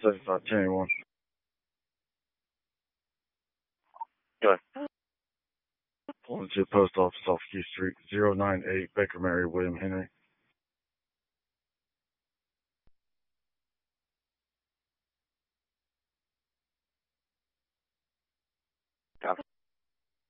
751081. Go ahead. Pulling to the post office off Key Street, 098 Baker Mary, William Henry.